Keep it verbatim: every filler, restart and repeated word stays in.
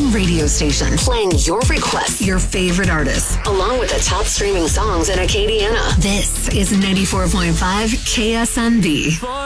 own radio station, playing your requests, your favorite artists, along with the top streaming songs in Acadiana. This is ninety-four point five K S N B.